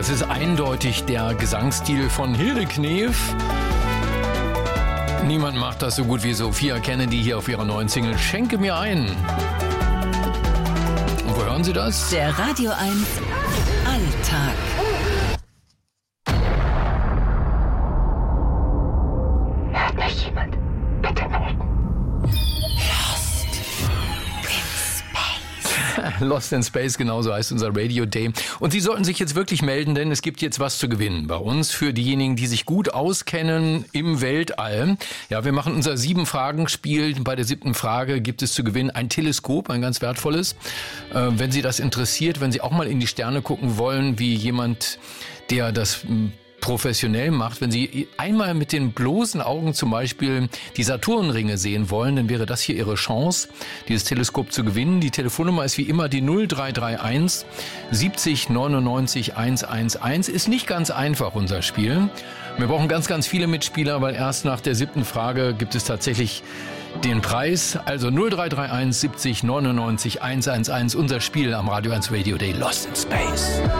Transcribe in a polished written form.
Das ist eindeutig der Gesangsstil von Hilde Knef. Niemand macht das so gut wie Sophia Kennedy hier auf ihrer neuen Single Schenke mir ein. Und wo hören Sie das? Der Radio 1 Alltag. Hört mich jemand? Bitte melden. Lost in Space, genauso heißt unser Radio Day. Und Sie sollten sich jetzt wirklich melden, denn es gibt jetzt was zu gewinnen bei uns für diejenigen, die sich gut auskennen im Weltall. Ja, wir machen unser 7-Fragen-Spiel. Bei der 7. Frage gibt es zu gewinnen ein Teleskop, ein ganz wertvolles. Wenn Sie das interessiert, wenn Sie auch mal in die Sterne gucken wollen, wie jemand, der das professionell macht, wenn Sie einmal mit den bloßen Augen zum Beispiel die Saturnringe sehen wollen, dann wäre das hier Ihre Chance, dieses Teleskop zu gewinnen. Die Telefonnummer ist wie immer die 0331 70 99 111. Ist nicht ganz einfach, unser Spiel. Wir brauchen ganz, ganz viele Mitspieler, weil erst nach der 7. Frage gibt es tatsächlich den Preis. Also 0331 70 99 111, unser Spiel am Radio 1 Radio Day Lost in Space.